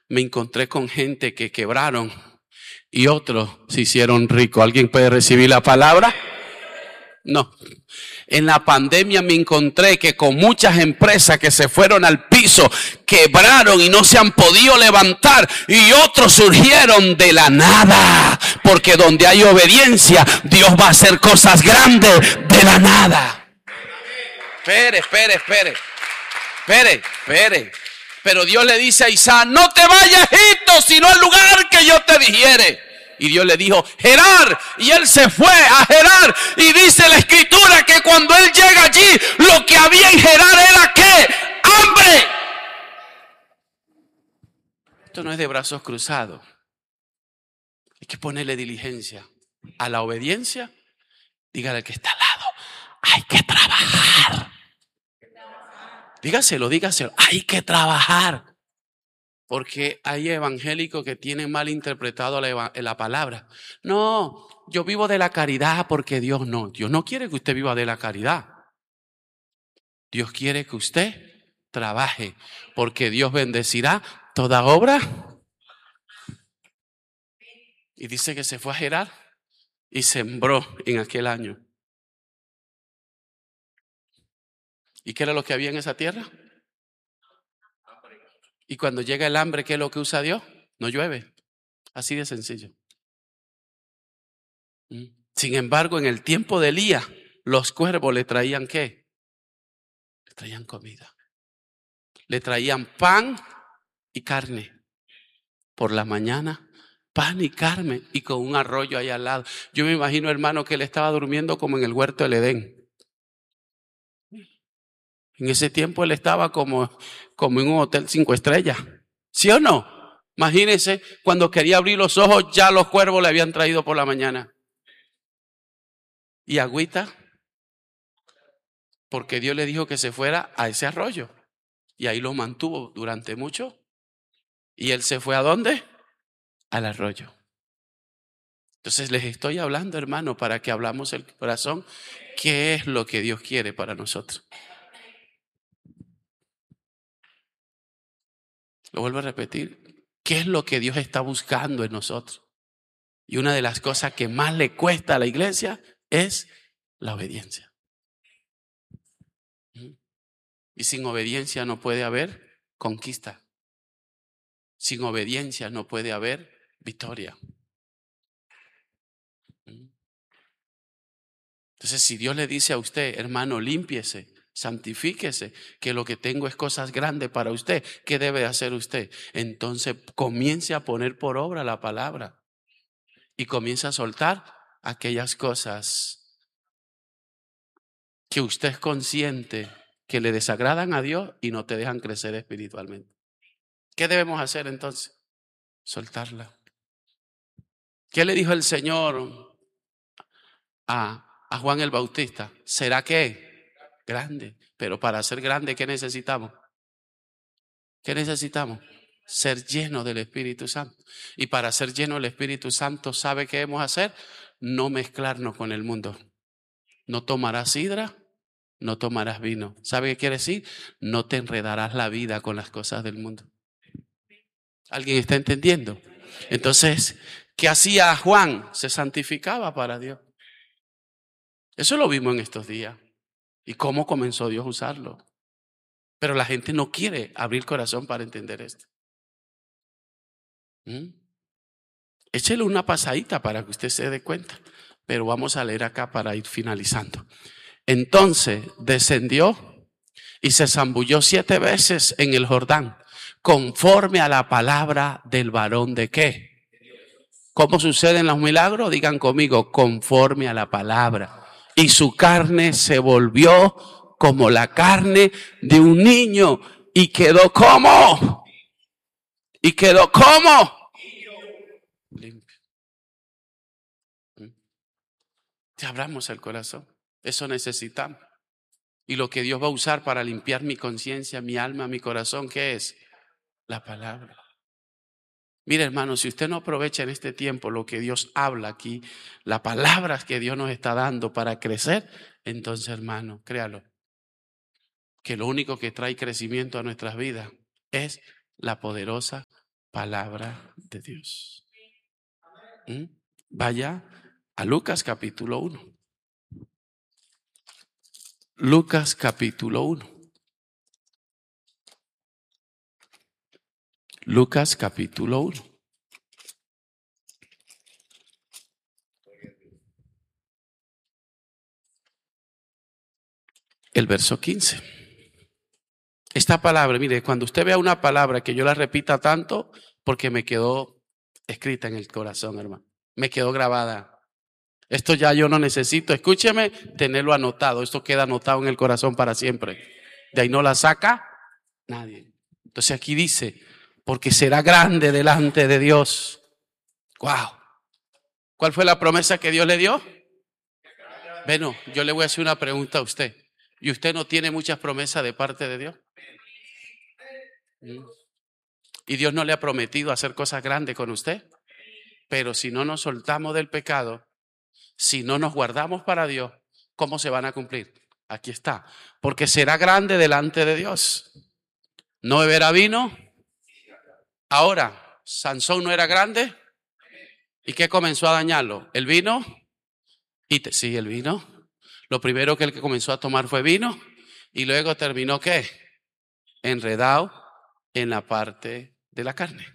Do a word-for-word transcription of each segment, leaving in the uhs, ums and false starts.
me encontré con gente que quebraron y otros se hicieron ricos. ¿Alguien puede recibir la palabra? No. En la pandemia me encontré que con muchas empresas que se fueron al piso, quebraron y no se han podido levantar, y otros surgieron de la nada, porque donde hay obediencia, Dios va a hacer cosas grandes de la nada. Espere, espere, espere, espere, espere. Pero Dios le dice a Isaac, no te vayas a Egipto, sino al lugar que yo te dijere. Y Dios le dijo, Gerar, y él se fue a Gerar, y dice la escritura que cuando él llega allí, lo que había en Gerar era ¿qué? ¡Hambre! Esto no es de brazos cruzados. Hay que ponerle diligencia a la obediencia. Dígale al que está al lado, hay que trabajar. Dígaselo, dígaselo, hay que trabajar. Porque hay evangélicos que tienen mal interpretado la, la palabra. No, yo vivo de la caridad porque Dios no. Dios no quiere que usted viva de la caridad. Dios quiere que usted trabaje, porque Dios bendecirá toda obra. Y dice que se fue a Gerar y sembró en aquel año. ¿Y qué era lo que había en esa tierra? Y cuando llega el hambre, ¿qué es lo que usa Dios? No llueve. Así de sencillo. Sin embargo, en el tiempo de Elías, los cuervos le traían ¿qué? Le traían comida. Le traían pan y carne. Por la mañana, pan y carne, y con un arroyo ahí al lado. Yo me imagino, hermano, que él estaba durmiendo como en el huerto del Edén. En ese tiempo él estaba como, como en un hotel cinco estrellas. ¿Sí o no? Imagínense, cuando quería abrir los ojos, ya los cuervos le habían traído por la mañana. Y agüita, porque Dios le dijo que se fuera a ese arroyo. Y ahí lo mantuvo durante mucho. ¿Y él se fue a dónde? Al arroyo. Entonces les estoy hablando, hermano, para que hablamos el corazón. ¿Qué es lo que Dios quiere para nosotros? Lo vuelvo a repetir. ¿Qué es lo que Dios está buscando en nosotros? Y una de las cosas que más le cuesta a la iglesia es la obediencia. Y sin obediencia no puede haber conquista. Sin obediencia no puede haber victoria. Entonces, si Dios le dice a usted, hermano, límpiese, santifíquese, que lo que tengo es cosas grandes para usted, ¿qué debe hacer usted? Entonces, comience a poner por obra la palabra y comience a soltar aquellas cosas que usted es consciente que le desagradan a Dios y no te dejan crecer espiritualmente. ¿Qué debemos hacer entonces? Soltarla. ¿Qué le dijo el Señor a, a Juan el Bautista? ¿Será qué? Grande. Pero para ser grande, ¿qué necesitamos? ¿Qué necesitamos? Ser lleno del Espíritu Santo. Y para ser lleno del Espíritu Santo, ¿sabe qué debemos hacer? No mezclarnos con el mundo. No tomarás sidra, no tomarás vino. ¿Sabe qué quiere decir? No te enredarás la vida con las cosas del mundo. ¿Alguien está entendiendo? Entonces, ¿qué hacía Juan? Se santificaba para Dios. Eso lo vimos en estos días. ¿Y cómo comenzó Dios a usarlo? Pero la gente no quiere abrir el corazón para entender esto. ¿Mm? Échele una pasadita para que usted se dé cuenta. Pero vamos a leer acá para ir finalizando. Entonces descendió y se zambulló siete veces en el Jordán, conforme a la palabra del varón de qué. ¿Cómo suceden los milagros? Digan conmigo, conforme a la palabra. Y su carne se volvió como la carne de un niño y quedó como. Y quedó como. Limpio. Te abramos el corazón. Eso necesitamos. Y lo que Dios va a usar para limpiar mi conciencia, mi alma, mi corazón, ¿qué es? La palabra. Mire, hermano, si usted no aprovecha en este tiempo lo que Dios habla aquí, las palabras que Dios nos está dando para crecer, entonces, hermano, créalo, que lo único que trae crecimiento a nuestras vidas es la poderosa palabra de Dios. ¿Mm? Vaya a Lucas capítulo uno. Lucas capítulo uno. Lucas capítulo uno. El verso quince. Esta palabra, mire, cuando usted vea una palabra que yo la repita tanto, porque me quedó escrita en el corazón, hermano. Me quedó grabada. Esto ya yo no necesito, escúcheme, tenerlo anotado. Esto queda anotado en el corazón para siempre. De ahí no la saca nadie. Entonces aquí dice, porque será grande delante de Dios. Wow. ¿Cuál fue la promesa que Dios le dio? Bueno, yo le voy a hacer una pregunta a usted. ¿Y usted no tiene muchas promesas de parte de Dios? ¿Mm? ¿Y Dios no le ha prometido hacer cosas grandes con usted? Pero si no nos soltamos del pecado, si no nos guardamos para Dios, ¿cómo se van a cumplir? Aquí está. Porque será grande delante de Dios. No beberá vino. Ahora, Sansón no era grande. ¿Y qué comenzó a dañarlo? ¿El vino? Y te, sí, el vino. Lo primero que el que comenzó a tomar fue vino. Y luego terminó ¿qué? Enredado en la parte de la carne.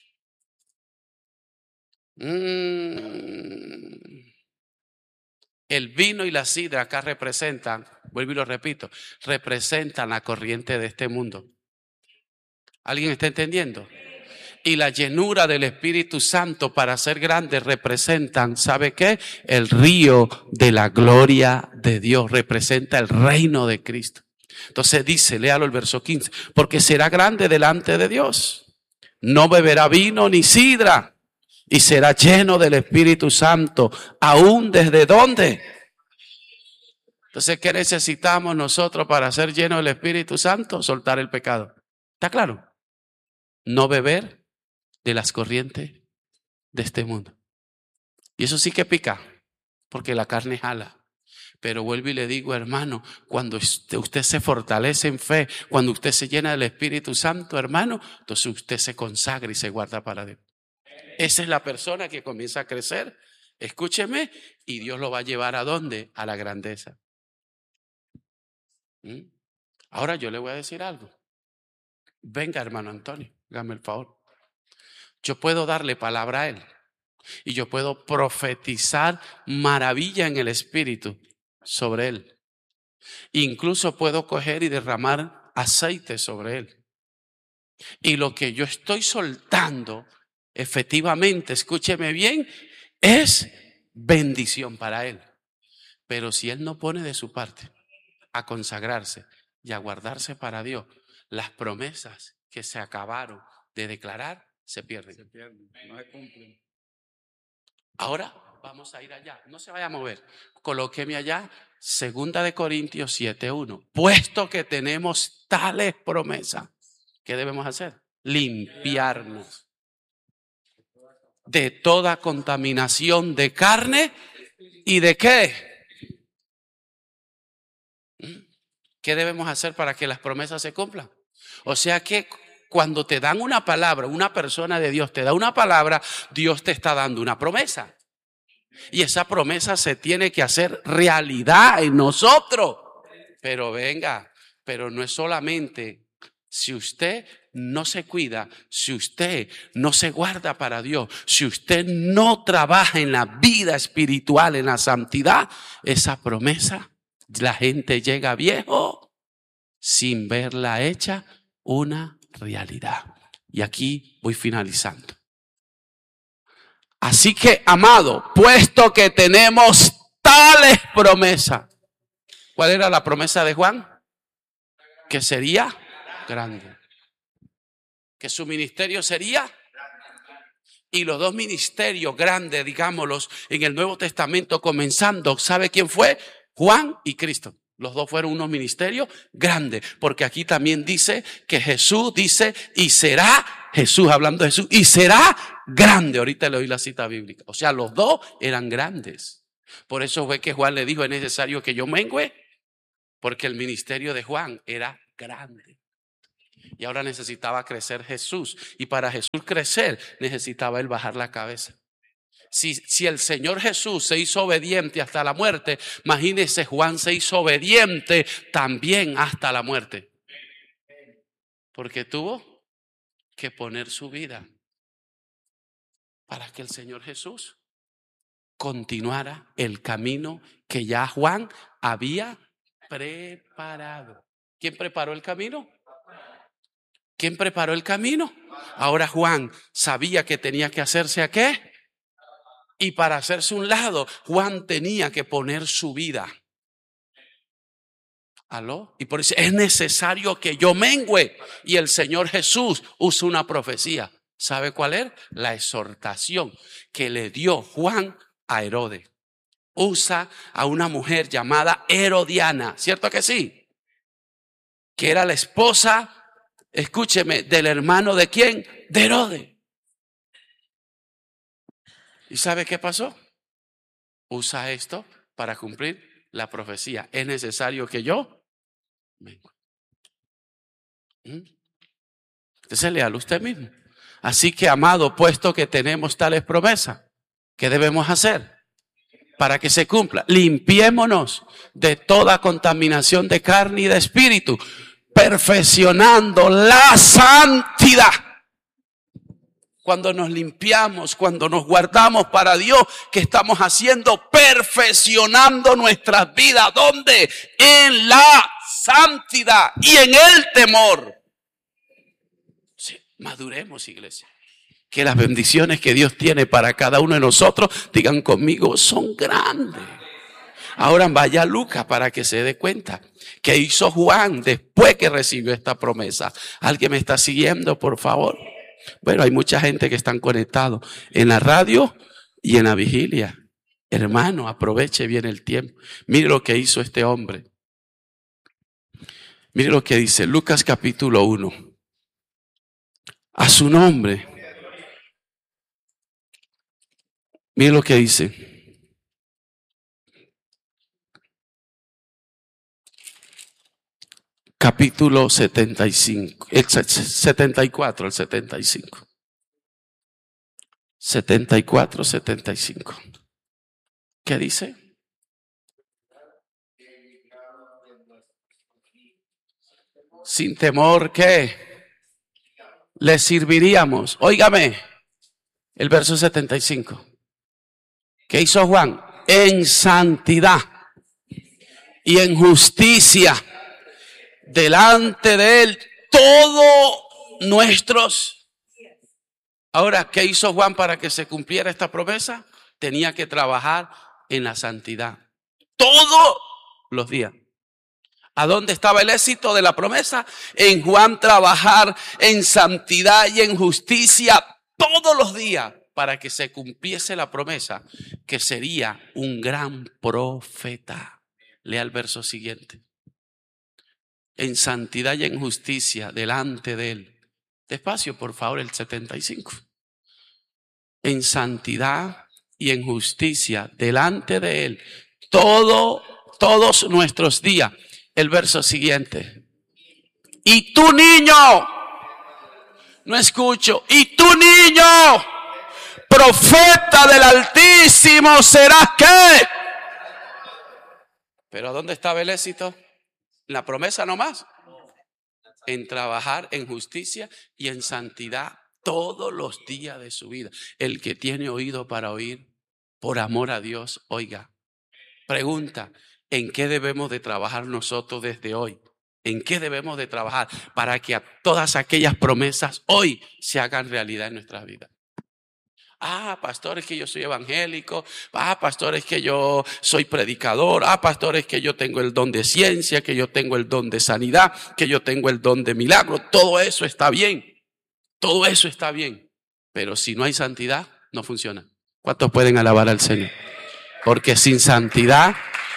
Mm. El vino y la sidra acá representan, vuelvo y lo repito, representan la corriente de este mundo. ¿Alguien está entendiendo? Y la llenura del Espíritu Santo para ser grande representan, ¿sabe qué? El río de la gloria de Dios, representa el reino de Cristo. Entonces dice, léalo el verso quince, porque será grande delante de Dios. No beberá vino ni sidra. Y será lleno del Espíritu Santo, aún desde dónde. Entonces, ¿qué necesitamos nosotros para ser llenos del Espíritu Santo? Soltar el pecado. ¿Está claro? No beber de las corrientes de este mundo. Y eso sí que pica, porque la carne jala. Pero vuelvo y le digo, hermano, cuando usted se fortalece en fe, cuando usted se llena del Espíritu Santo, hermano, entonces usted se consagra y se guarda para Dios. Esa es la persona que comienza a crecer, escúcheme, y Dios lo va a llevar ¿a dónde? A la grandeza. ¿Mm? Ahora yo le voy a decir algo. Venga, hermano Antonio, hágame el favor. Yo puedo darle palabra a él y yo puedo profetizar maravilla en el Espíritu sobre él. Incluso puedo coger y derramar aceite sobre él. Y lo que yo estoy soltando, efectivamente, escúcheme bien, es bendición para él. Pero si él no pone de su parte a consagrarse y a guardarse para Dios, las promesas que se acabaron de declarar se pierden. Se pierden, no se cumplen. Ahora vamos a ir allá. No se vaya a mover. Colóqueme allá. Segunda de Corintios siete uno. Puesto que tenemos tales promesas, ¿qué debemos hacer? Limpiarnos de toda contaminación de carne y de qué. ¿Qué debemos hacer para que las promesas se cumplan? O sea que cuando te dan una palabra, una persona de Dios te da una palabra, Dios te está dando una promesa. Y esa promesa se tiene que hacer realidad en nosotros. Pero venga, pero no es solamente si usted no se cuida, si usted no se guarda para Dios, si usted no trabaja en la vida espiritual, en la santidad, esa promesa, la gente llega viejo sin verla hecha una realidad. Y aquí voy finalizando. Así que, amado, puesto que tenemos tales promesas. ¿Cuál era la promesa de Juan? Que sería grande. Que su ministerio sería. Y los dos ministerios grandes, digámoslos, en el Nuevo Testamento comenzando, ¿sabe quién fue? Juan y Cristo. Los dos fueron unos ministerios grandes, porque aquí también dice que Jesús dice, y será, Jesús hablando de Jesús, y será grande. Ahorita le doy la cita bíblica. O sea, los dos eran grandes. Por eso fue que Juan le dijo, es necesario que yo mengüe, porque el ministerio de Juan era grande. Y ahora necesitaba crecer Jesús. Y para Jesús crecer, necesitaba él bajar la cabeza. Si, si el Señor Jesús se hizo obediente hasta la muerte, imagínese, Juan se hizo obediente también hasta la muerte. Porque tuvo que poner su vida para que el Señor Jesús continuara el camino que ya Juan había preparado. ¿Quién preparó el camino? ¿Quién preparó el camino? Ahora Juan sabía que tenía que hacerse ¿a qué? Y para hacerse un lado, Juan tenía que poner su vida. ¿Aló? Y por eso es necesario que yo mengüe. Y el Señor Jesús usa una profecía. ¿Sabe cuál es? La exhortación que le dio Juan a Herodes. Usa a una mujer llamada Herodiana. ¿Cierto que sí? Que era la esposa, escúcheme, del hermano de quién? De Herodes. ¿Y sabe qué pasó? Usa esto para cumplir la profecía. Es necesario que yo venga. ¿Mm? Entonces léalo usted mismo. Así que, amado, puesto que tenemos tales promesas, ¿qué debemos hacer para que se cumpla? Limpiémonos de toda contaminación de carne y de espíritu, perfeccionando la santidad. Cuando nos limpiamos, cuando nos guardamos para Dios, ¿qué estamos haciendo? Perfeccionando nuestras vidas. ¿Dónde? En la santidad y en el temor. Sí, maduremos, iglesia. Que las bendiciones que Dios tiene para cada uno de nosotros, digan conmigo, son grandes. Ahora vaya a Lucas para que se dé cuenta. ¿Qué hizo Juan después que recibió esta promesa? ¿Alguien me está siguiendo, por favor? Bueno, hay mucha gente que están conectados en la radio y en la vigilia. Hermano, aproveche bien el tiempo. Mire lo que hizo este hombre. Mire lo que dice Lucas capítulo uno. A su nombre. Mire lo que dice. Capítulo setenta y cinco, el setenta y cuatro, el setenta y cinco. setenta y cuatro, setenta y cinco. ¿Qué dice? Sin temor que le serviríamos. Óigame, el verso setenta y cinco. ¿Qué hizo Juan? En santidad y en justicia delante de él todos nuestros. Ahora, ¿qué hizo Juan para que se cumpliera esta promesa? Tenía que trabajar en la santidad todos los días. ¿A dónde estaba el éxito de la promesa? En Juan trabajar en santidad y en justicia todos los días para que se cumpliese la promesa que sería un gran profeta. Lea el verso siguiente. En santidad y en justicia delante de él. Despacio, por favor, el setenta y cinco. En santidad y en justicia delante de él todo, todos nuestros días. El verso siguiente. Y tu niño, no escucho, y tu niño, profeta del Altísimo, serás ¿qué? Pero ¿dónde estaba el éxito? La promesa nomás. En trabajar en justicia y en santidad todos los días de su vida. El que tiene oído para oír, por amor a Dios, oiga. Pregunta, ¿en qué debemos de trabajar nosotros desde hoy? ¿En qué debemos de trabajar para que a todas aquellas promesas hoy se hagan realidad en nuestras vidas? Ah, pastor, es que yo soy evangélico. Ah, pastor, es que yo soy predicador. Ah, pastor, es que yo tengo el don de ciencia, que yo tengo el don de sanidad, que yo tengo el don de milagro. Todo eso está bien. Todo eso está bien. Pero si no hay santidad, no funciona. ¿Cuántos pueden alabar al Señor? Porque sin santidad,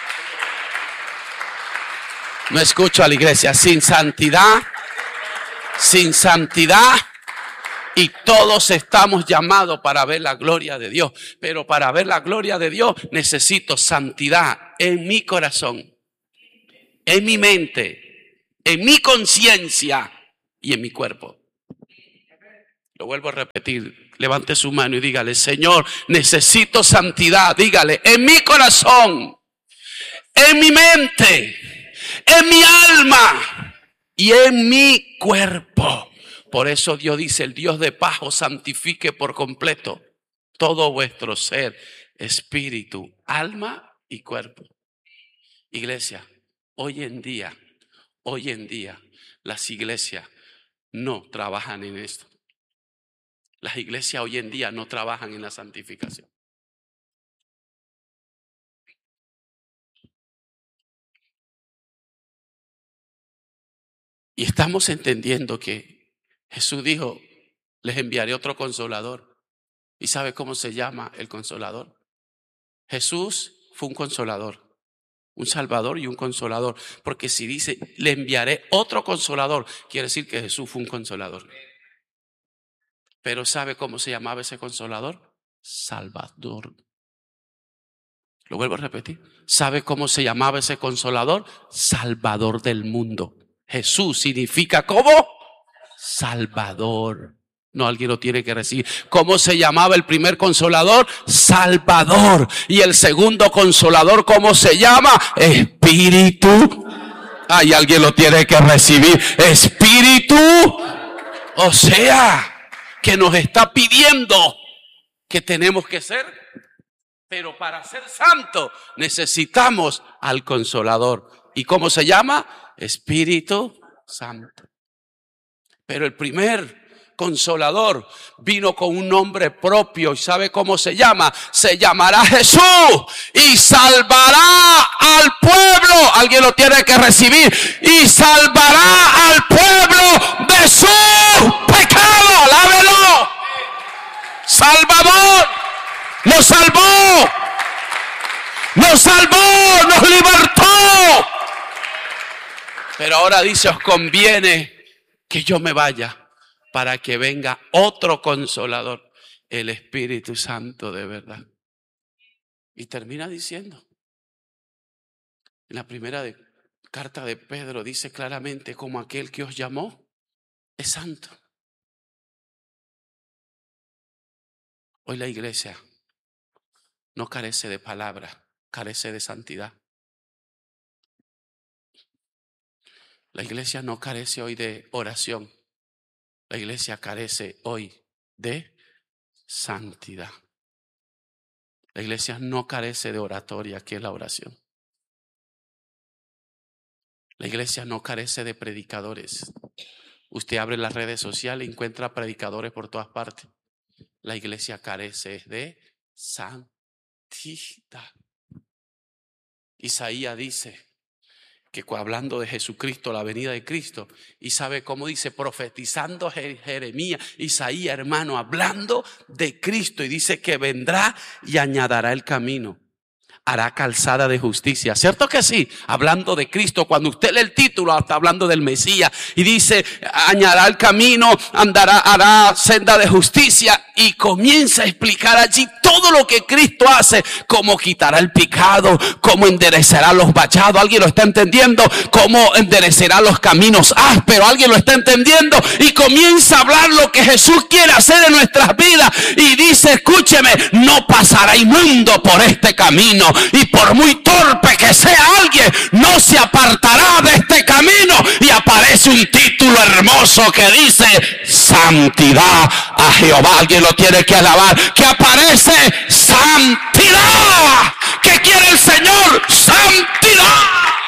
no escucho a la iglesia, sin santidad, sin santidad, y todos estamos llamados para ver la gloria de Dios. Pero para ver la gloria de Dios necesito santidad en mi corazón, en mi mente, en mi conciencia. y en mi cuerpo. Lo vuelvo a repetir. Levante su mano y dígale: Señor, necesito santidad. Dígale: en mi corazón, en mi mente, en mi alma y en mi cuerpo. Por eso Dios dice: el Dios de paz os santifique por completo todo vuestro ser, espíritu, alma y cuerpo. Iglesia, hoy en día, hoy en día, las iglesias no trabajan en esto. Las iglesias hoy en día no trabajan en la santificación. Y estamos entendiendo que Jesús dijo: les enviaré otro consolador. ¿Y sabe cómo se llama el consolador? Jesús fue un consolador, un salvador y un consolador. Porque si dice: le enviaré otro consolador, quiere decir que Jesús fue un consolador. Pero ¿sabe cómo se llamaba ese consolador? Salvador. Lo vuelvo a repetir. ¿Sabe cómo se llamaba ese consolador? Salvador del mundo. Jesús significa ¿cómo? Salvador. No, alguien lo tiene que recibir. ¿Cómo se llamaba el primer consolador? Salvador. Y el segundo consolador, ¿cómo se llama? Espíritu. Ay, alguien lo tiene que recibir. Espíritu. O sea, que nos está pidiendo que tenemos que ser. Pero para ser santo necesitamos al consolador. ¿Y cómo se llama? Espíritu Santo. Pero el primer consolador vino con un nombre propio. ¿Y sabe cómo se llama? Se llamará Jesús y salvará al pueblo. Alguien lo tiene que recibir. Y salvará al pueblo de su pecado. Alábelo. Salvador. Nos salvó. Nos salvó. Nos libertó. Pero ahora dice: os conviene que yo me vaya para que venga otro consolador, el Espíritu Santo de verdad. Y termina diciendo, en la primera de, carta de Pedro, dice claramente: como aquel que os llamó es santo. Hoy la iglesia no carece de palabra, carece de santidad. La iglesia no carece hoy de oración. La iglesia carece hoy de santidad. La iglesia no carece de oratoria, que es la oración. La iglesia no carece de predicadores. Usted abre las redes sociales y encuentra predicadores por todas partes. La iglesia carece de santidad. Isaías dice que hablando de Jesucristo, la venida de Cristo, y sabe cómo dice, profetizando Jeremías, Isaías, hermano, hablando de Cristo, y dice que vendrá y añadirá el camino, hará calzada de justicia. ¿Cierto que sí? Hablando de Cristo. Cuando usted lee el título, está hablando del Mesías, y dice: añadirá el camino, andará, hará senda de justicia, y comienza a explicar allí todo lo que Cristo hace, cómo quitará el pecado, cómo enderezará los vallados. ¿Alguien lo está entendiendo? Cómo enderezará los caminos ásperos. ¿Alguien lo está entendiendo? Y comienza a hablar lo que Jesús quiere hacer en nuestras vidas, y dice: escúcheme, no pasará inmundo por este camino, y por muy torpe que sea alguien, no se apartará de este camino. Y aparece un título hermoso que dice: santidad a Jehová. Alguien lo tiene que alabar. Que aparece santidad. ¿Qué quiere el Señor? Santidad.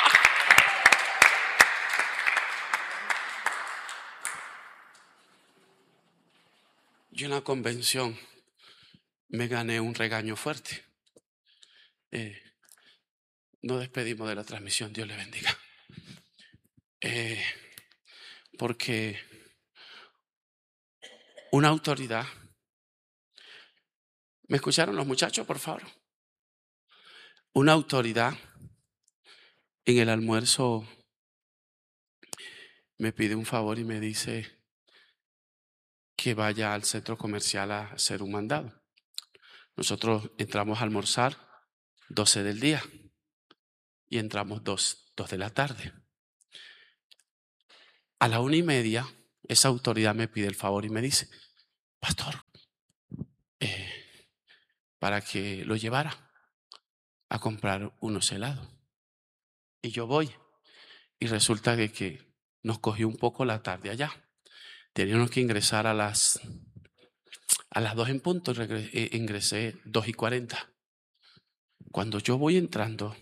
Yo en la convención me gané un regaño fuerte. Eh, nos despedimos de la transmisión. Dios le bendiga. Eh, porque una autoridad, ¿me escucharon los muchachos, por favor? Una autoridad en el almuerzo me pide un favor y me dice que vaya al centro comercial a hacer un mandado. Nosotros entramos a almorzar doce del día y entramos dos, dos de la tarde. A la una y media esa autoridad me pide el favor y me dice, pastor, eh, para que lo llevara a comprar unos helados. Y yo voy. Y resulta de que nos cogió un poco la tarde allá. Teníamos que ingresar a las, a las dos en punto. Regre- eh, ingresé dos y cuarenta. Cuando yo voy entrando,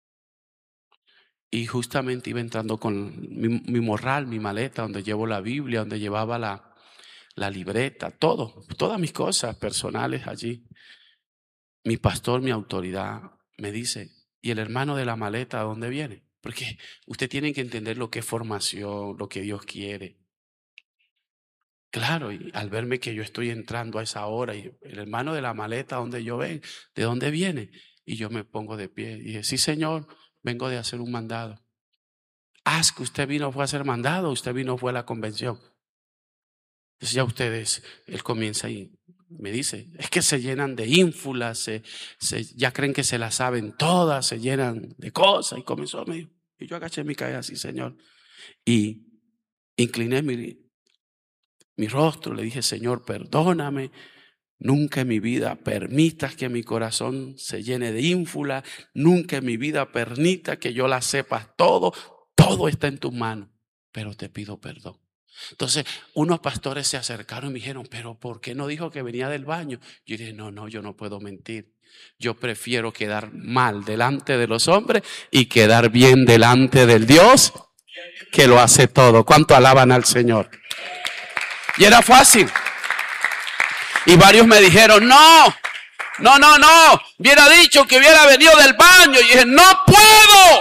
y justamente iba entrando con mi, mi morral, mi maleta, donde llevo la Biblia, donde llevaba la, la libreta, todo, todas mis cosas personales allí. Mi pastor, mi autoridad, me dice, ¿y el hermano de la maleta dónde viene? Porque usted tiene que entender lo que es formación, lo que Dios quiere. Claro, y al verme que yo estoy entrando a esa hora y el hermano de la maleta, ¿dónde yo ven? ¿De dónde viene? Y yo me pongo de pie y dije, sí, señor, vengo de hacer un mandado. Ah, es que usted vino fue a hacer mandado, usted vino fue a la convención. Entonces ya ustedes, él comienza y me dice, es que se llenan de ínfulas, se, se, ya creen que se las saben todas, se llenan de cosas. Y comenzó, me dijo, y yo agaché mi cabeza así, Señor, y incliné mi, mi rostro, le dije, Señor, perdóname. Nunca en mi vida permitas que mi corazón se llene de ínfula. Nunca en mi vida permita que yo la sepas todo. Todo está en tus manos, pero te pido perdón. Entonces, unos pastores se acercaron y me dijeron, pero ¿por qué no dijo que venía del baño? Yo dije, no, no, yo no puedo mentir. Yo prefiero quedar mal delante de los hombres y quedar bien delante del Dios que lo hace todo. ¿Cuánto alaban al Señor? Y era fácil. Y varios me dijeron, no, no, no, no, hubiera dicho que hubiera venido del baño. Y dije, no puedo.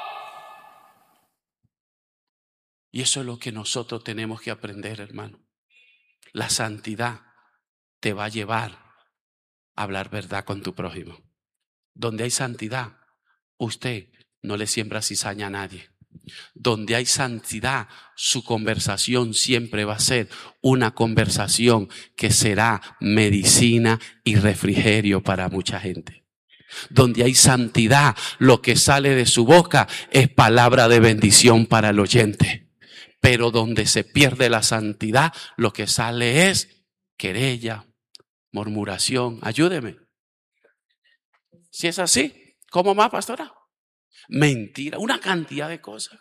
Y eso es lo que nosotros tenemos que aprender, hermano. La santidad te va a llevar a hablar verdad con tu prójimo. Donde hay santidad, usted no le siembra cizaña a nadie. Donde hay santidad, su conversación siempre va a ser una conversación que será medicina y refrigerio para mucha gente. Donde hay santidad, lo que sale de su boca es palabra de bendición para el oyente. Pero donde se pierde la santidad, lo que sale es querella, murmuración. Ayúdeme. Si es así, ¿cómo más, pastora? Mentira, una cantidad de cosas.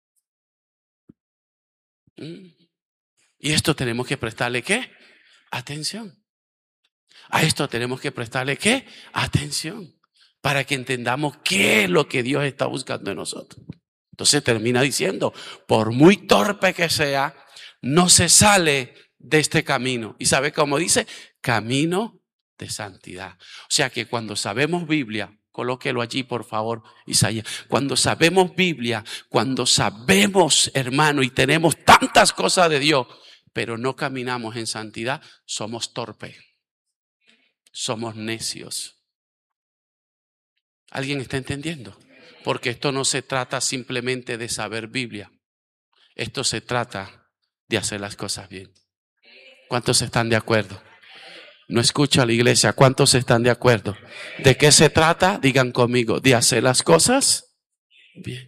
Mm. Y esto tenemos que prestarle ¿qué? Atención. A esto tenemos que prestarle ¿qué? Atención. Para que entendamos qué es lo que Dios está buscando en nosotros. Entonces termina diciendo, por muy torpe que sea, no se sale de este camino. ¿Y sabe cómo dice? Camino de santidad. O sea que cuando sabemos Biblia, colóquelo allí por favor, Isaías. Cuando sabemos Biblia, cuando sabemos, hermano, y tenemos tantas cosas de Dios, pero no caminamos en santidad, somos torpes, somos necios. ¿Alguien está entendiendo? Porque esto no se trata simplemente de saber Biblia. Esto se trata de hacer las cosas bien. ¿Cuántos están de acuerdo? No escucho a la iglesia. ¿Cuántos están de acuerdo? ¿De qué se trata? Digan conmigo. De hacer las cosas bien.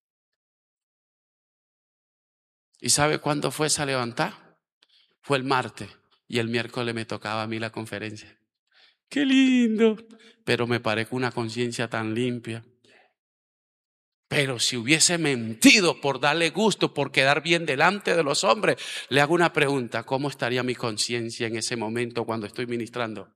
¿Y sabe cuándo fue esa levantada? Fue el martes. Y el miércoles me tocaba a mí la conferencia. ¡Qué lindo! Pero me paré con una conciencia tan limpia. Pero si hubiese mentido por darle gusto, por quedar bien delante de los hombres, le hago una pregunta, ¿cómo estaría mi conciencia en ese momento cuando estoy ministrando?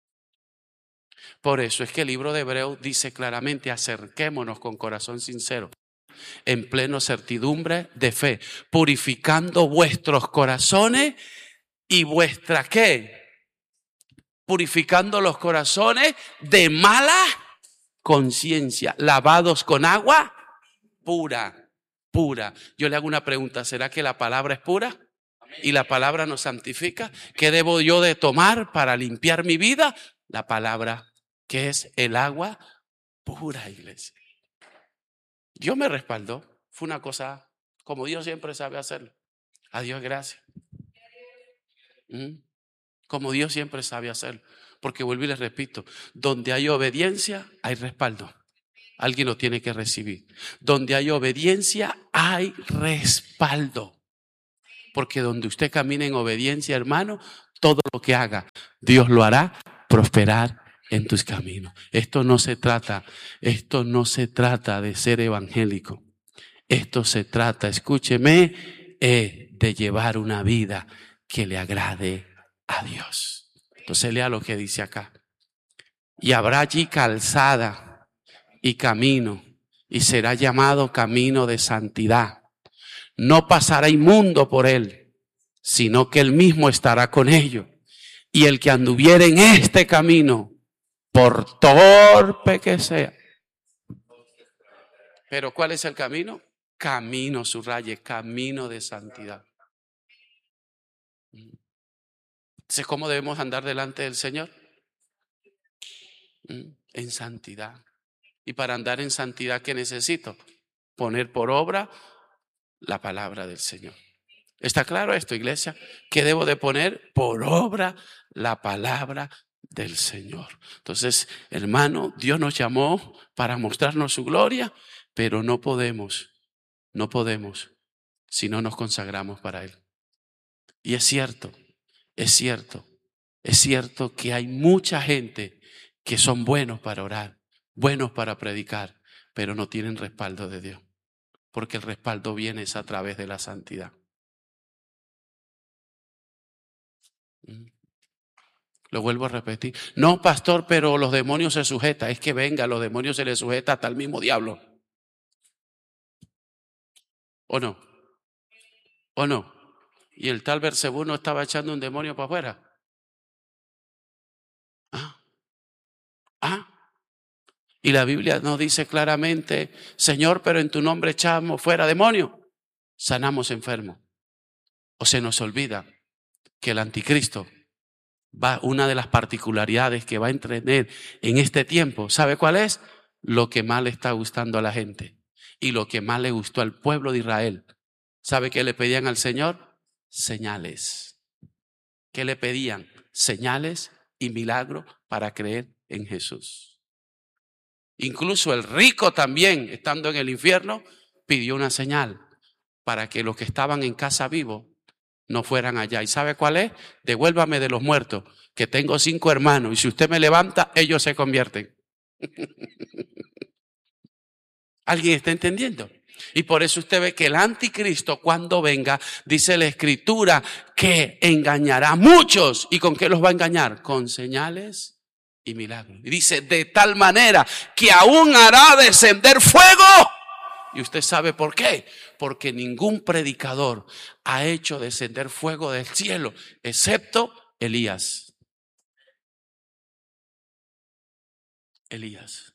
Por eso es que el libro de Hebreos dice claramente, acerquémonos con corazón sincero, en pleno certidumbre de fe, purificando vuestros corazones y vuestra ¿qué? Purificando los corazones de mala conciencia, lavados con agua pura, pura. Yo le hago una pregunta, ¿será que la palabra es pura? Y la palabra nos santifica. ¿Qué debo yo de tomar para limpiar mi vida? La palabra, que es el agua pura, iglesia. Dios me respaldó. Fue una cosa como Dios siempre sabe hacerlo. A Dios gracias. ¿Mm? Como Dios siempre sabe hacerlo. Porque vuelvo y les repito, donde hay obediencia hay respaldo. Alguien lo tiene que recibir. Donde hay obediencia hay respaldo. Porque donde usted camine en obediencia, hermano, todo lo que haga, Dios lo hará prosperar en tus caminos. Esto no se trata, esto no se trata de ser evangélico. Esto se trata, escúcheme, eh, de llevar una vida que le agrade a Dios. Entonces lea lo que dice acá. Y habrá allí calzada y camino, y será llamado camino de santidad. No pasará inmundo por él, sino que él mismo estará con ellos. Y el que anduviere en este camino, por torpe que sea. Pero ¿cuál es el camino? Camino, subraye, camino de santidad. Entonces, ¿cómo debemos andar delante del Señor? En santidad. Y para andar en santidad, ¿qué necesito? Poner por obra la palabra del Señor. ¿Está claro esto, iglesia? ¿Qué debo de poner? Por obra la palabra del Señor. Entonces, hermano, Dios nos llamó para mostrarnos su gloria, pero no podemos, no podemos si no nos consagramos para Él. Y es cierto, es cierto, es cierto que hay mucha gente que son buenos para orar, buenos para predicar, pero no tienen respaldo de Dios, porque el respaldo viene es a través de la santidad. Lo vuelvo a repetir. No, pastor, pero los demonios se sujetan. Es que venga, los demonios se les sujeta hasta el mismo diablo. ¿O no? ¿O no? Y el tal Bersebú no estaba echando un demonio para afuera. Ah, ah. Y la Biblia nos dice claramente, Señor, pero en tu nombre echamos fuera demonios. Sanamos enfermos. O se nos olvida que el anticristo va, una de las particularidades que va a tener en este tiempo, ¿sabe cuál es? Lo que más le está gustando a la gente y lo que más le gustó al pueblo de Israel. ¿Sabe qué le pedían al Señor? Señales. ¿Qué le pedían? Señales y milagros para creer en Jesús. Incluso el rico también, estando en el infierno, pidió una señal para que los que estaban en casa vivos no fueran allá. ¿Y sabe cuál es? Devuélvame de los muertos, que tengo cinco hermanos, y si usted me levanta, ellos se convierten. ¿Alguien está entendiendo? Y por eso usted ve que el anticristo, cuando venga, dice la Escritura que engañará a muchos. ¿Y con qué los va a engañar? Con señales y milagros. Y dice, de tal manera que aún hará descender fuego. ¿Y usted sabe por qué? Porque ningún predicador ha hecho descender fuego del cielo, excepto Elías. Elías.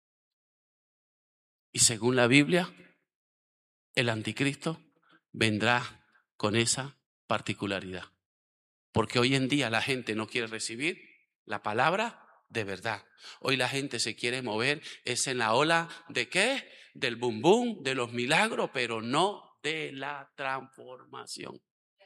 Y según la Biblia, el anticristo vendrá con esa particularidad. Porque hoy en día la gente no quiere recibir la palabra de verdad. Hoy la gente se quiere mover, es en la ola de ¿qué? Del bum bum, de los milagros, pero no de la transformación.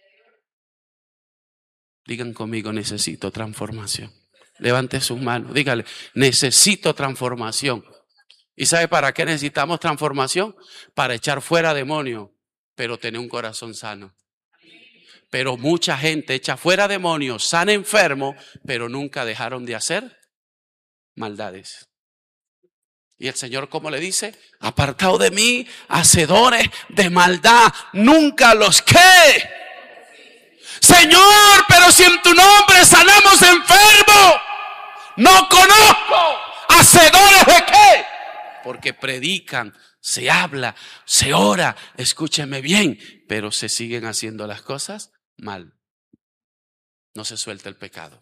Digan conmigo, necesito transformación. Levante sus manos, dígale, necesito transformación. ¿Y sabe para qué necesitamos transformación? Para echar fuera demonios, pero tener un corazón sano. Pero mucha gente echa fuera demonios, sana enfermos, pero nunca dejaron de hacer maldades. Y el Señor, ¿cómo le dice? Apartado de mí, hacedores de maldad, nunca los que. Señor, pero si en tu nombre sanamos enfermos, no conozco hacedores de qué. Porque predican, se habla, se ora, escúcheme bien, pero se siguen haciendo las cosas mal. No se suelta el pecado.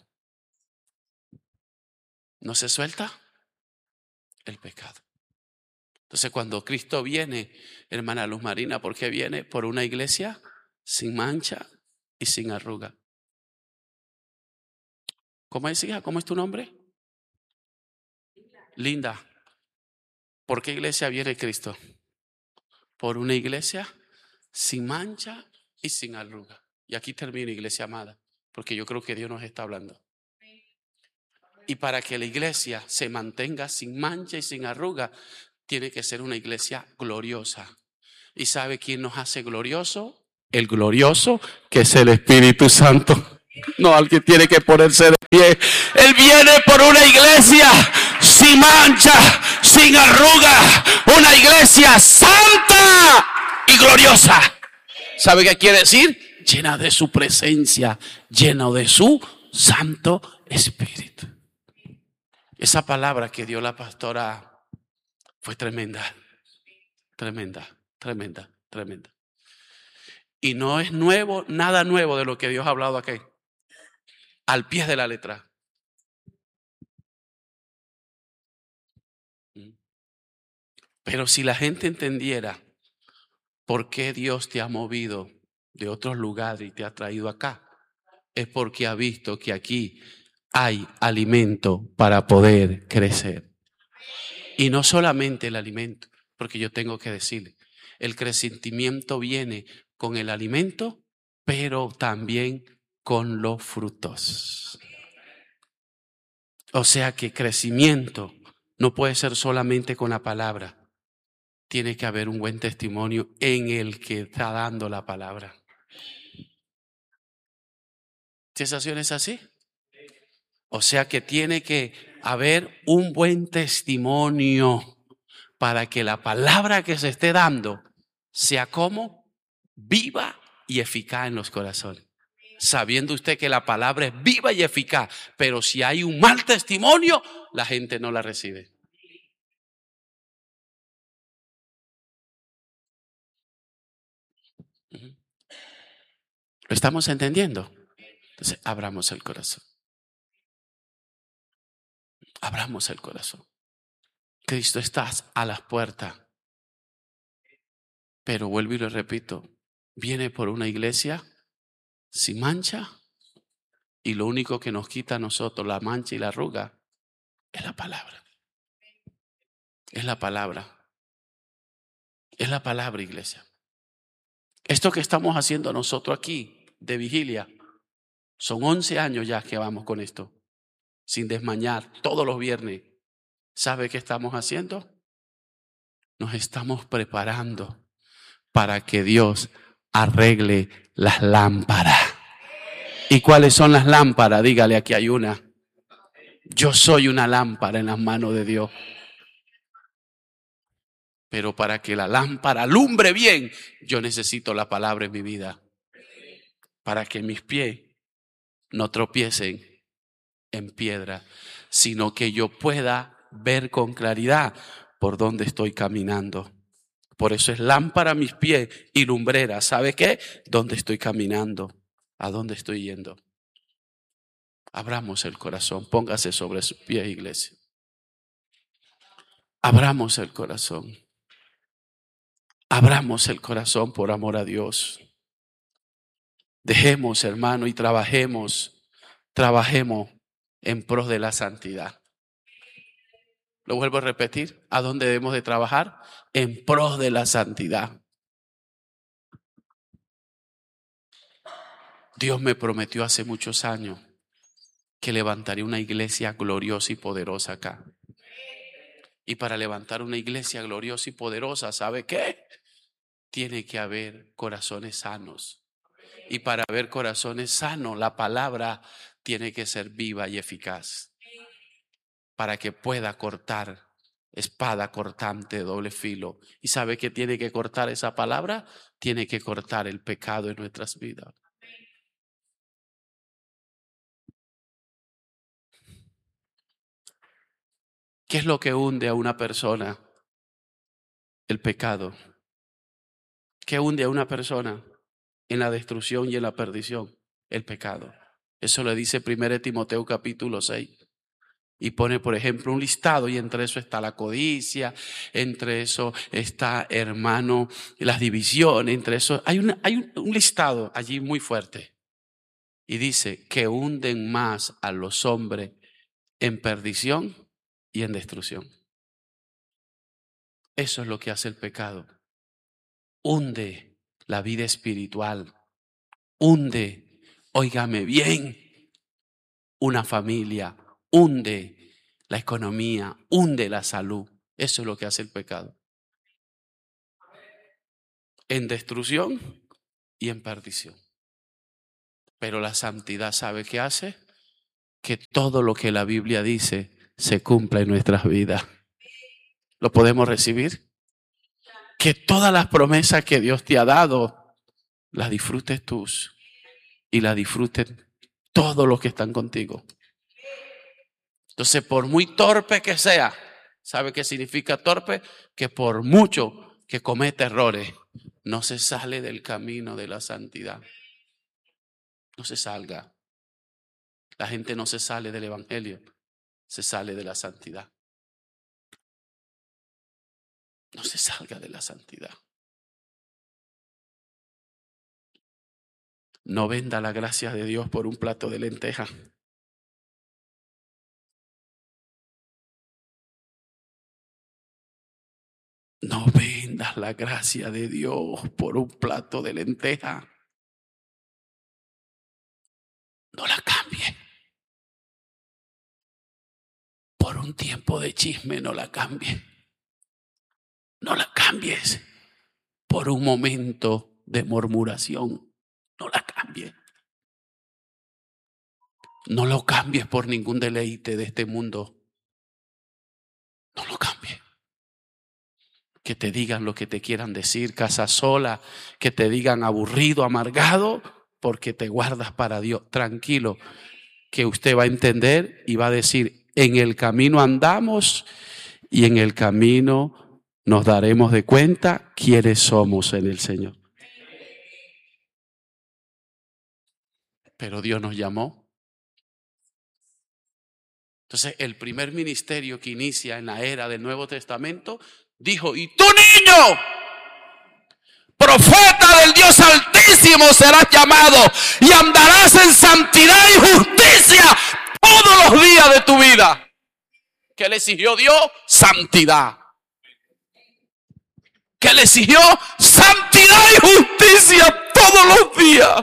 No se suelta el pecado. Entonces, cuando Cristo viene, hermana Luz Marina, ¿por qué viene? Por una iglesia sin mancha y sin arruga. ¿Cómo es, hija? ¿Cómo es tu nombre? Linda. ¿Por qué iglesia viene Cristo? Por una iglesia sin mancha y sin arruga. Y aquí termino, iglesia amada, porque yo creo que Dios nos está hablando. Y para que la iglesia se mantenga sin mancha y sin arruga, tiene que ser una iglesia gloriosa. ¿Y sabe quién nos hace glorioso? el glorioso, que es el Espíritu Santo. No, alguien tiene que ponerse de pie. Él viene por una iglesia sin mancha, sin arruga, una iglesia santa y gloriosa. ¿Sabe qué quiere decir? Llena de su presencia, llena de su Santo Espíritu. Esa palabra que dio la pastora fue tremenda, tremenda, tremenda, tremenda. Y no es nuevo, nada nuevo de lo que Dios ha hablado aquí. Al pie de la letra. Pero si la gente entendiera por qué Dios te ha movido de otros lugares y te ha traído acá, es porque ha visto que aquí hay alimento para poder crecer. Y no solamente el alimento, porque yo tengo que decirle, el crecimiento viene con el alimento, pero también con los frutos. O sea que crecimiento no puede ser solamente con la palabra. Tiene que haber un buen testimonio en el que está dando la palabra. ¿Sensación es así? O sea que tiene que haber un buen testimonio para que la palabra que se esté dando sea como viva y eficaz en los corazones. Sabiendo usted que la palabra es viva y eficaz, pero si hay un mal testimonio, la gente no la recibe. ¿Lo estamos entendiendo? Entonces, abramos el corazón. Abramos el corazón. Cristo está a las puertas. Pero vuelvo y lo repito, viene por una iglesia sin mancha y lo único que nos quita a nosotros la mancha y la arruga es la palabra. Es la palabra. Es la palabra, iglesia. Esto que estamos haciendo nosotros aquí de vigilia, son once años ya que vamos con esto, sin desmañar, todos los viernes. ¿Sabe qué estamos haciendo? Nos estamos preparando para que Dios arregle las lámparas. ¿Y cuáles son las lámparas? Dígale, aquí hay una. Yo soy una lámpara en las manos de Dios. Pero para que la lámpara alumbre bien, yo necesito la palabra en mi vida. Para que mis pies no tropiecen en piedra, sino que yo pueda ver con claridad por dónde estoy caminando. Por eso es lámpara a mis pies y lumbrera. ¿Sabe qué? ¿Dónde estoy caminando? ¿A dónde estoy yendo? Abramos el corazón. Póngase sobre sus pies, iglesia. Abramos el corazón. Abramos el corazón por amor a Dios. Dejemos, hermano, y trabajemos. Trabajemos en pros de la santidad. Lo vuelvo a repetir. ¿A dónde debemos de trabajar? En pros de la santidad. Dios me prometió hace muchos años que levantaría una iglesia gloriosa y poderosa acá. Y para levantar una iglesia gloriosa y poderosa, ¿sabe qué? Tiene que haber corazones sanos. Y para haber corazones sanos, la palabra tiene que ser viva y eficaz. Para que pueda cortar, espada cortante de doble filo. ¿Y sabe qué tiene que cortar esa palabra? Tiene que cortar el pecado en nuestras vidas. ¿Qué es lo que hunde a una persona? El pecado. ¿Qué hunde a una persona en la destrucción y en la perdición? El pecado. Eso le dice primero Timoteo capítulo seis. Y pone, por ejemplo, un listado y entre eso está la codicia, entre eso está, hermano, las divisiones, entre eso hay, una, hay un, un listado allí muy fuerte. Y dice que hunden más a los hombres en perdición y en destrucción. Eso es lo que hace el pecado. Hunde la vida espiritual. Hunde, óigame bien, una familia. Hunde la economía, hunde la salud. Eso es lo que hace el pecado. En destrucción y en perdición. Pero la santidad, ¿sabe qué hace? Que todo lo que la Biblia dice se cumpla en nuestras vidas. ¿Lo podemos recibir? Que todas las promesas que Dios te ha dado, las disfrutes tú y las disfruten todos los que están contigo. Entonces, por muy torpe que sea, ¿sabe qué significa torpe? Que por mucho que cometa errores, no se sale del camino de la santidad. No se salga. La gente no se sale del evangelio, se sale de la santidad. No se salga de la santidad. No venda la gracia de Dios por un plato de lentejas. No vendas la gracia de Dios por un plato de lentejas. No la cambie. Por un tiempo de chisme no la cambie. No la cambies por un momento de murmuración. No la cambies. No lo cambies por ningún deleite de este mundo. No lo cambies. Que te digan lo que te quieran decir, casa sola, que te digan aburrido, amargado, porque te guardas para Dios. Tranquilo, que usted va a entender y va a decir, en el camino andamos y en el camino nos daremos de cuenta quiénes somos en el Señor. Pero Dios nos llamó. Entonces, el primer ministerio que inicia en la era del Nuevo Testamento dijo, y tú, niño, profeta del Dios Altísimo serás llamado y andarás en santidad y justicia todos los días de tu vida. ¿Qué le exigió Dios? Santidad. ¿Qué le exigió? Santidad y justicia todos los días.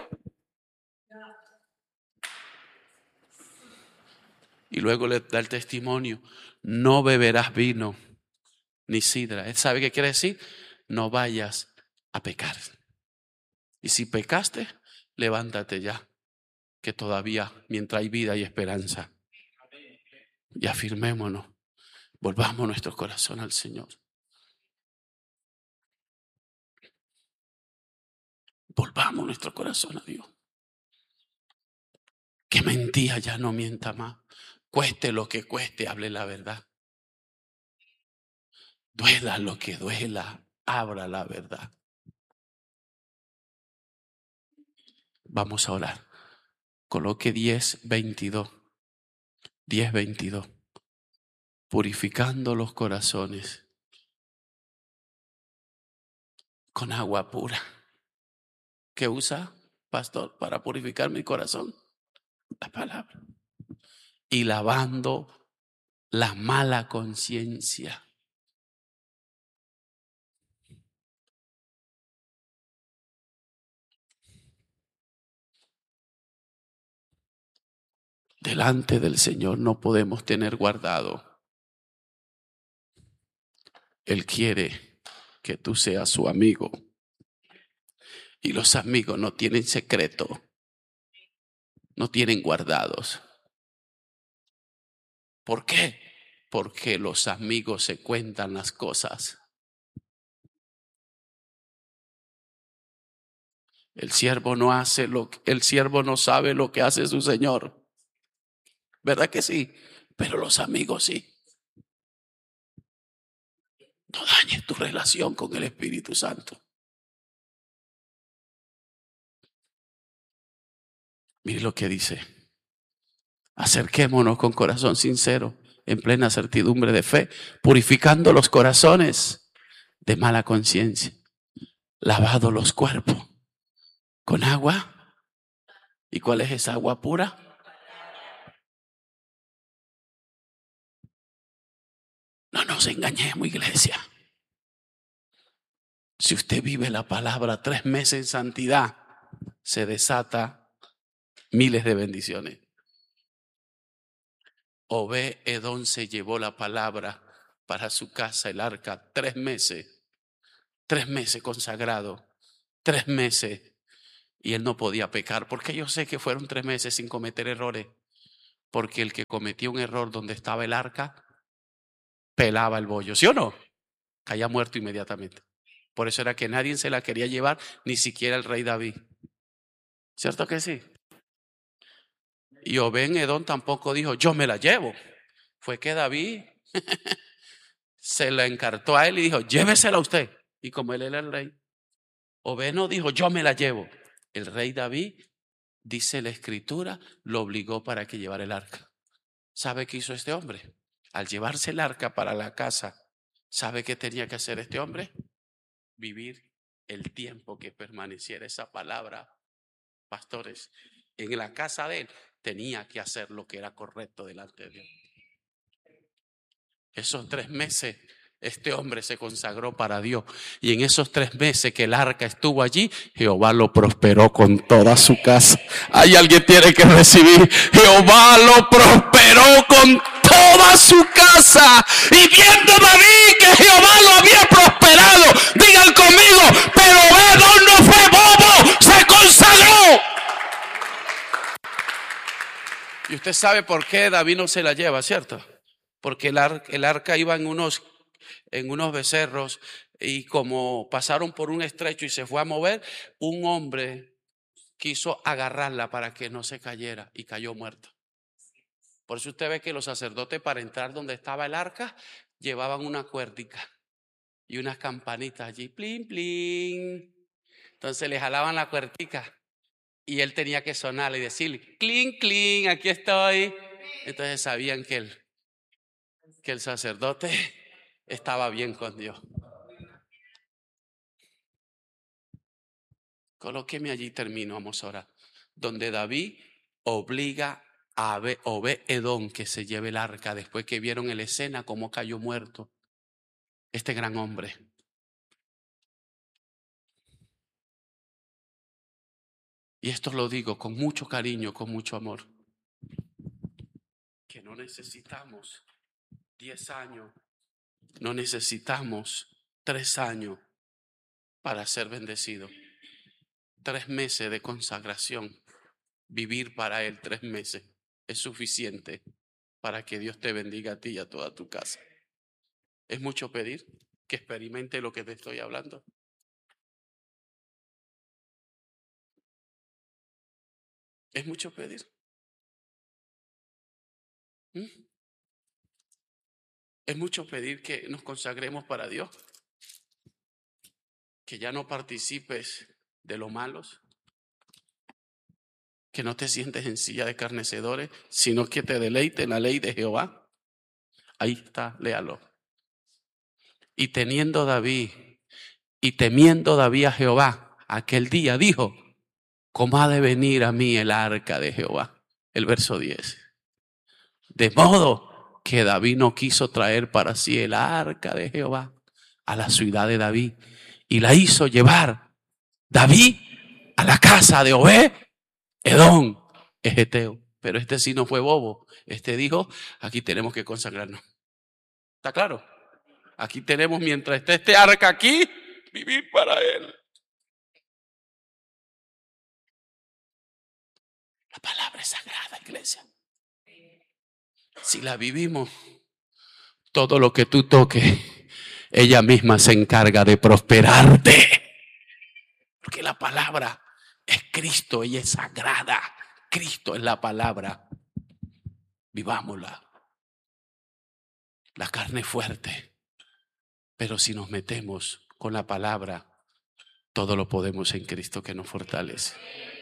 Y luego le da el testimonio, no beberás vino ni sidra. ¿Él sabe qué quiere decir? No vayas a pecar. Y si pecaste, levántate ya, que todavía mientras hay vida y esperanza. Y afirmémonos, volvamos nuestro corazón al Señor. Volvamos nuestro corazón a Dios. Que mentía ya no mienta más. Cueste lo que cueste, hable la verdad. Duela lo que duela, abra la verdad. Vamos a orar. Coloque diez veintidós. diez veintidós. Purificando los corazones con agua pura. ¿Qué usa, pastor, para purificar mi corazón? La palabra. Y lavando la mala conciencia. Delante del Señor no podemos tener guardado. Él quiere que tú seas su amigo. Y los amigos no tienen secreto. No tienen guardados. ¿Por qué? Porque los amigos se cuentan las cosas. El siervo no hace lo que, el siervo no sabe lo que hace su Señor. ¿Verdad que sí? Pero los amigos sí. No dañes tu relación con el Espíritu Santo. Mire lo que dice. Acerquémonos con corazón sincero, en plena certidumbre de fe, purificando los corazones de mala conciencia, lavado los cuerpos con agua. ¿Y cuál es esa agua pura? No nos engañemos, iglesia. Si usted vive la palabra tres meses en santidad, se desata miles de bendiciones. Obed Edom se llevó la palabra para su casa, el arca, tres meses. Tres meses consagrado. Tres meses Y él no podía pecar, porque yo sé que fueron tres meses sin cometer errores. Porque el que cometió un error donde estaba el arca, pelaba el bollo, ¿sí o no? Caía muerto inmediatamente. Por eso era que nadie se la quería llevar, ni siquiera el rey David. ¿Cierto que sí? Y Obed-Edom tampoco dijo, yo me la llevo. Fue que David se la encartó a él y dijo, llévesela usted. Y como él era el rey, Obed no dijo, yo me la llevo. El rey David, dice la escritura, lo obligó para que llevara el arca. ¿Sabe qué hizo este hombre? Al llevarse el arca para la casa, ¿sabe qué tenía que hacer este hombre? Vivir el tiempo que permaneciera esa palabra, pastores, en la casa de él. Tenía que hacer lo que era correcto delante de Dios. Esos tres meses este hombre se consagró para Dios. Y en esos tres meses que el arca estuvo allí, Jehová lo prosperó con toda su casa. Hay alguien tiene que recibir. Jehová lo prosperó con toda su casa. Y viendo David que Jehová lo había prosperado, digan conmigo, pero Obed no fue bobo, se consagró. Y usted sabe por qué David no se la lleva, ¿cierto? Porque el, ar, el arca iba en unos, en unos becerros y como pasaron por un estrecho y se fue a mover, un hombre quiso agarrarla para que no se cayera y cayó muerto. Por eso usted ve que los sacerdotes para entrar donde estaba el arca llevaban una cuerdica y unas campanitas allí, plin, plin. Entonces le jalaban la cuerdica y él tenía que sonarle y decirle, clink, clink, aquí estoy. Entonces sabían que él que el sacerdote estaba bien con Dios. Colóqueme allí, termino, vamos a orar. Donde David obliga a Obed-Edom que se lleve el arca después que vieron en la escena cómo cayó muerto este gran hombre. Y esto lo digo con mucho cariño, con mucho amor. Que no necesitamos diez años, no necesitamos tres años para ser bendecidos. Tres meses de consagración, vivir para Él tres meses es suficiente para que Dios te bendiga a ti y a toda tu casa. ¿Es mucho pedir que experimente lo que te estoy hablando? ¿Es mucho pedir? ¿Mm? ¿Es mucho pedir que nos consagremos para Dios? Que ya no participes de los malos, que no te sientes en silla de escarnecedores, sino que te deleites en la ley de Jehová. Ahí está, léalo. Y teniendo David y temiendo David a Jehová, aquel día dijo, ¿cómo ha de venir a mí el arca de Jehová? El verso diez. De modo que David no quiso traer para sí el arca de Jehová a la ciudad de David y la hizo llevar David a la casa de Obed-Edom, Ejeteo. Pero este sí no fue bobo. Este dijo, aquí tenemos que consagrarnos. ¿Está claro? Aquí tenemos, mientras esté este arca aquí, vivir para Él. La palabra es sagrada, iglesia. Si la vivimos, todo lo que tú toques, ella misma se encarga de prosperarte. Porque la palabra es Cristo, ella es sagrada. Cristo es la palabra. Vivámosla. La carne es fuerte, pero si nos metemos con la palabra, todo lo podemos en Cristo que nos fortalece.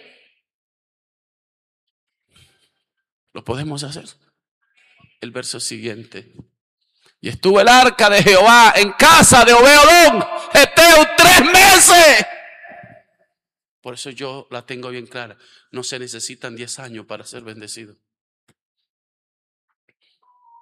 ¿Lo podemos hacer? El verso siguiente. Y estuvo el arca de Jehová en casa de Obed-Edom, Ejeteo, tres meses. Por eso yo la tengo bien clara. No se necesitan diez años para ser bendecido.